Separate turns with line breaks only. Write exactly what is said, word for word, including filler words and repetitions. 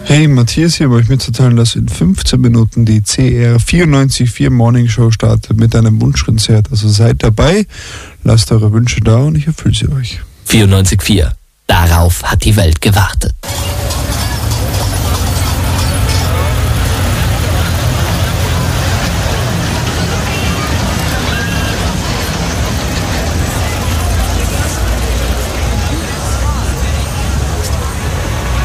Hey, Matthias hier, aber ich mitzuteilen, dass in fünfzehn Minuten die C R vierundneunzig Komma vier Morning Show startet mit einem Wunschkonzert. Also seid dabei, lasst eure Wünsche da und ich erfülle sie euch.
vierundneunzig Komma vier. Darauf hat die Welt gewartet.